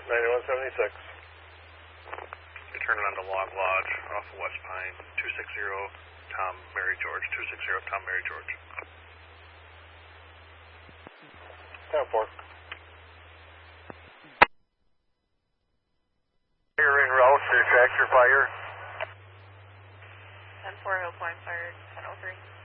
9176. You're turning on to Log Lodge off of West Pine, 260 Tom Mary George, 260 Tom Mary George. 10-4. You're en route to tractor fire. 10-4, Hill Point fired, 1003.